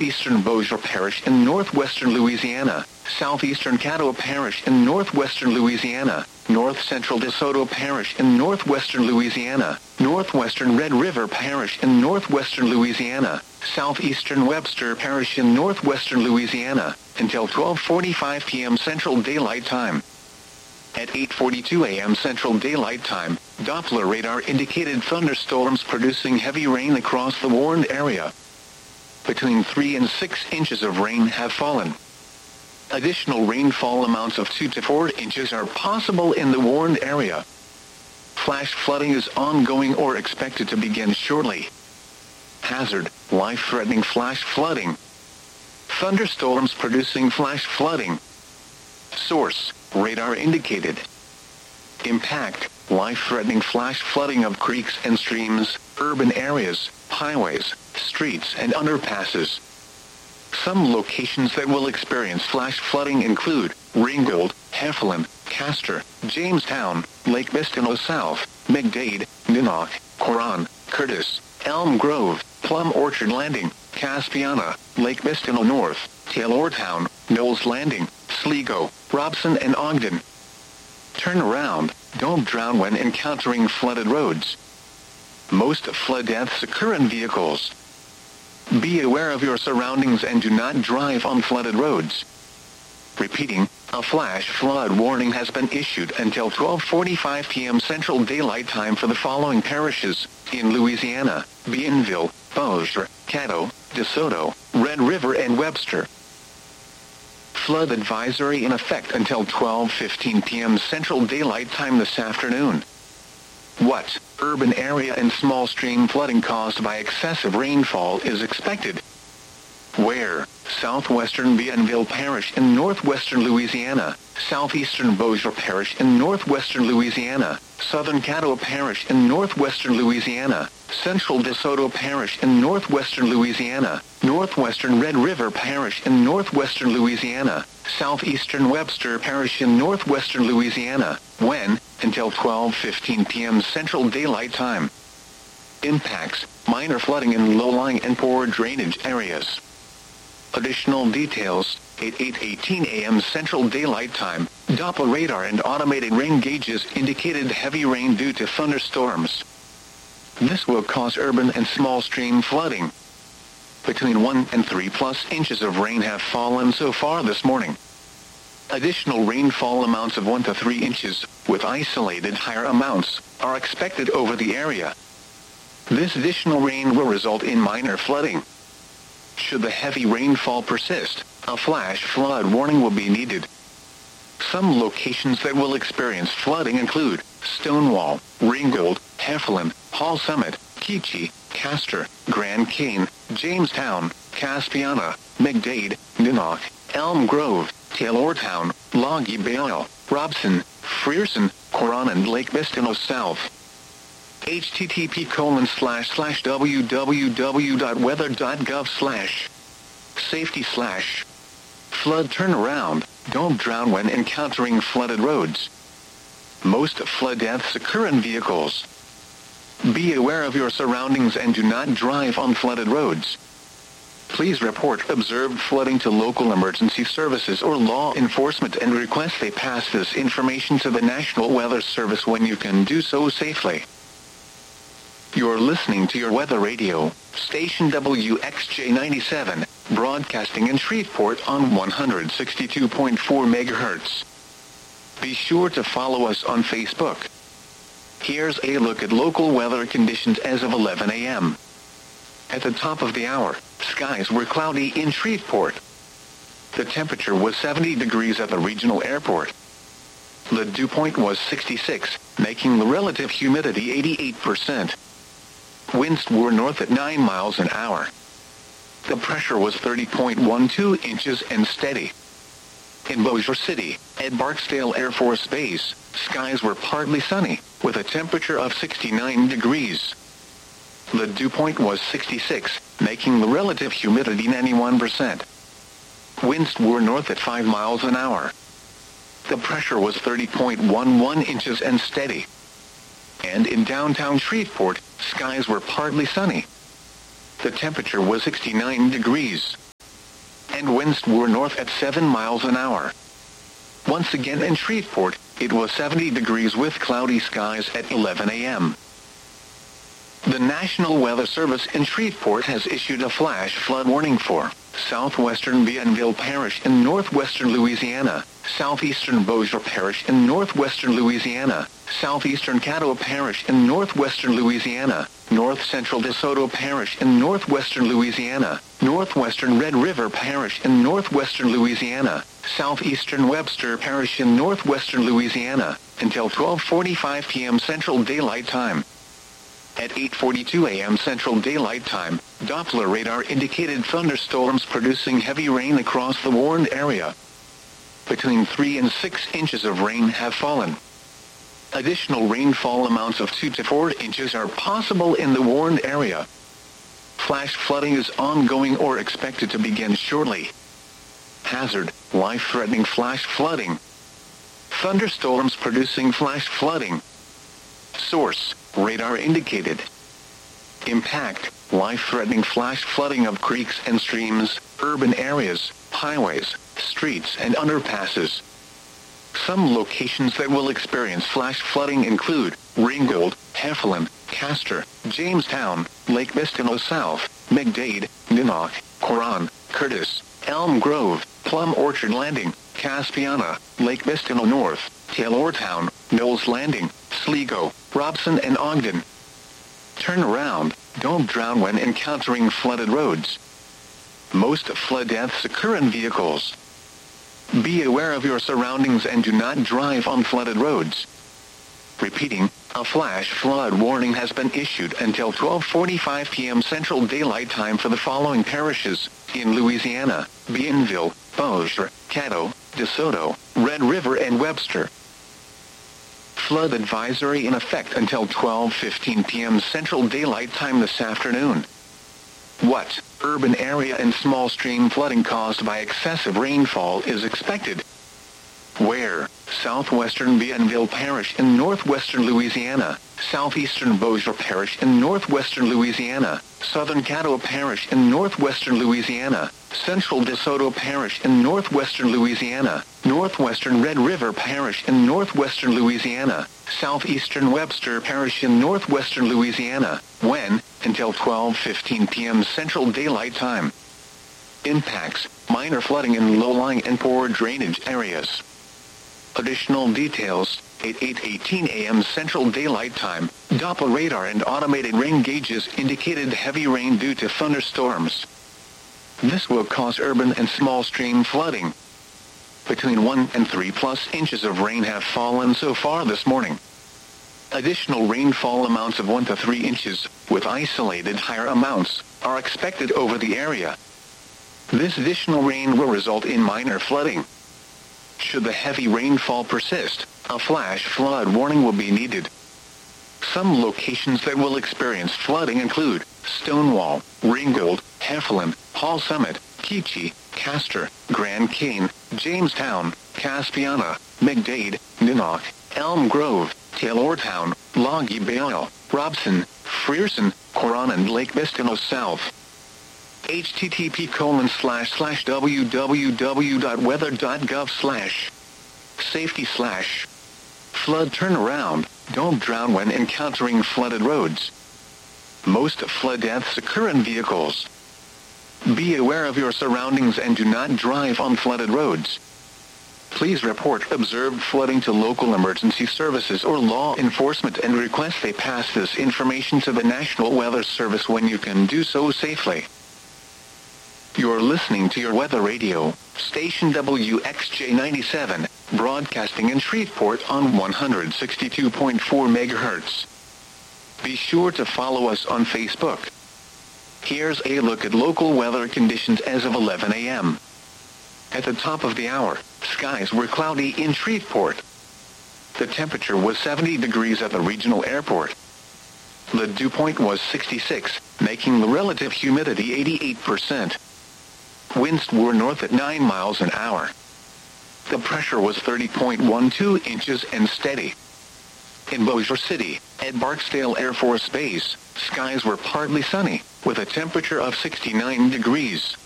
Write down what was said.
Eastern Bossier Parish in northwestern Louisiana, southeastern Caddo Parish in northwestern Louisiana, north central DeSoto Parish in northwestern Louisiana, northwestern Red River Parish in northwestern Louisiana, southeastern Webster Parish in northwestern Louisiana, until 12:45 p.m. Central Daylight Time. At 8:42 a.m. Central Daylight Time, Doppler radar indicated thunderstorms producing heavy rain across the warned area. Between 3 and 6 inches of rain have fallen. Additional rainfall amounts of 2 to 4 inches are possible in the warned area. Flash flooding is ongoing or expected to begin shortly. Hazard: life-threatening flash flooding. Thunderstorms producing flash flooding. Source: radar indicated. Impact: life-threatening flash flooding of creeks and streams, urban areas, highways, streets and underpasses. Some locations that will experience flash flooding include Ringgold, Heflin, Castor, Jamestown, Lake Bistino South, McDade, Ninock, Coron, Curtis, Elm Grove, Plum Orchard Landing, Caspiana, Lake Bistino North, Taylortown, Knowles Landing, Sligo, Robson and Ogden. Turn around, don't drown when encountering flooded roads. Most flood deaths occur in vehicles. Be aware of your surroundings and do not drive on flooded roads. Repeating, a flash flood warning has been issued until 12:45 p.m. Central Daylight Time for the following parishes in Louisiana: Bienville, Bossier, Caddo, DeSoto, Red River and Webster. Flood advisory in effect until 12:15 p.m. Central Daylight Time this afternoon. What urban area and small stream flooding caused by excessive rainfall is expected? Where? Southwestern Bienville Parish in northwestern Louisiana, southeastern Bossier Parish in northwestern Louisiana, southern Caddo Parish in northwestern Louisiana, central DeSoto Parish in northwestern Louisiana, northwestern Red River Parish in northwestern Louisiana, southeastern Webster Parish in northwestern Louisiana. When? Until 12:15 p.m. Central Daylight Time. Impacts: minor flooding in low-lying and poor drainage areas. Additional details: 8:18 a.m. Central Daylight Time, Doppler radar and automated rain gauges indicated heavy rain due to thunderstorms. This will cause urban and small stream flooding. Between 1 and 3+ inches of rain have fallen so far this morning. Additional rainfall amounts of 1 to 3 inches, with isolated higher amounts, are expected over the area. This additional rain will result in minor flooding. Should the heavy rainfall persist, a flash flood warning will be needed. Some locations that will experience flooding include Stonewall, Ringgold, Heflin, Hall Summit, Keachie, Castor, Grand Cane, Jamestown, Caspiana, McDade, Ninock, Elm Grove, Taylortown, Logie Bale, Robson, Frierson, Coron and Lake Bistino South. http://www.weather.gov/safety/ flood turnaround, don't drown when encountering flooded roads. Most flood deaths occur in vehicles. Be aware of your surroundings and do not drive on flooded roads. Please report observed flooding to local emergency services or law enforcement and request they pass this information to the National Weather Service when you can do so safely. You're listening to your weather radio, station WXJ97, broadcasting in Shreveport on 162.4 MHz. Be sure to follow us on Facebook. Here's a look at local weather conditions as of 11 a.m. At the top of the hour, skies were cloudy in Shreveport. The temperature was 70 degrees at the regional airport. The dew point was 66, making the relative humidity 88%. Winds were north at 9 miles an hour. The pressure was 30.12 inches and steady. In Bossier City, at Barksdale Air Force Base, skies were partly sunny, with a temperature of 69 degrees. The dew point was 66, making the relative humidity 91%. Winds were north at 5 miles an hour. The pressure was 30.11 inches and steady. And in downtown Shreveport, skies were partly sunny. The temperature was 69 degrees. and winds were north at 7 miles an hour. Once again in Shreveport, it was 70 degrees with cloudy skies at 11 a.m. The National Weather Service in Shreveport has issued a flash flood warning for southwestern Bienville Parish in northwestern Louisiana, southeastern Bossier Parish in northwestern Louisiana, southeastern Caddo Parish in northwestern Louisiana, north central DeSoto Parish in northwestern Louisiana, northwestern Red River Parish in northwestern Louisiana, southeastern Webster Parish in northwestern Louisiana, until 12:45 p.m. Central Daylight Time. At 8:42 a.m. Central Daylight Time, Doppler radar indicated thunderstorms producing heavy rain across the warned area. Between 3 and 6 inches of rain have fallen. Additional rainfall amounts of 2 to 4 inches are possible in the warned area. Flash flooding is ongoing or expected to begin shortly. Hazard: life-threatening flash flooding. Thunderstorms producing flash flooding. Source: radar indicated. Impact: life-threatening flash flooding of creeks and streams, urban areas, highways, streets and underpasses. Some locations that will experience flash flooding include Ringgold, Heflin, Castor, Jamestown, Lake Bistino South, McDade, Ninock, Coron, Curtis, Elm Grove, Plum Orchard Landing, Caspiana, Lake Bistino North, Taylortown, Knowles Landing, Sligo, Robson and Ogden. Turn around, don't drown when encountering flooded roads. Most flood deaths occur in vehicles. Be aware of your surroundings and do not drive on flooded roads. Repeating, a flash flood warning has been issued until 12:45 p.m. Central Daylight Time for the following parishes in Louisiana: Bienville, Bossier, Caddo, DeSoto, Red River and Webster. Flood advisory in effect until 12:15 p.m. Central Daylight Time this afternoon. What urban area and small stream flooding caused by excessive rainfall is expected? Where? Southwestern Bienville Parish in northwestern Louisiana, southeastern Bossier Parish in northwestern Louisiana, southern Caddo Parish in northwestern Louisiana, central DeSoto Parish in northwestern Louisiana, northwestern Red River Parish in northwestern Louisiana, southeastern Webster Parish in northwestern Louisiana. When? Until 12:15 p.m. Central Daylight Time. Impacts: minor flooding in low-lying and poor drainage areas. Additional details: at 8:18 a.m. Central Daylight Time, Doppler radar and automated rain gauges indicated heavy rain due to thunderstorms. This will cause urban and small stream flooding. Between 1 and 3+ inches of rain have fallen so far this morning. Additional rainfall amounts of 1 to 3 inches, with isolated higher amounts, are expected over the area. This additional rain will result in minor flooding. Should the heavy rainfall persist, a flash flood warning will be needed. Some locations that will experience flooding include Stonewall, Ringgold, Heflin, Hall Summit, Keachie, Castor, Grand Cane, Jamestown, Caspiana, McDade, Ninock, Elm Grove, Taylortown, Logie Bale, Robson, Frierson, Coron and Lake Bistino South. http://www.weather.gov/safety/ flood turnaround, don't drown when encountering flooded roads. Most flood deaths occur in vehicles. Be aware of your surroundings and do not drive on flooded roads. Please report observed flooding to local emergency services or law enforcement and request they pass this information to the National Weather Service when you can do so safely. You're listening to your weather radio, station WXJ97, broadcasting in Shreveport on 162.4 MHz. Be sure to follow us on Facebook. Here's a look at local weather conditions as of 11 a.m. At the top of the hour, skies were cloudy in Shreveport. The temperature was 70 degrees at the regional airport. The dew point was 66, making the relative humidity 88%. Winds were north at 9 miles an hour. The pressure was 30.12 inches and steady. In Bossier City, at Barksdale Air Force Base, skies were partly sunny, with a temperature of 69 degrees.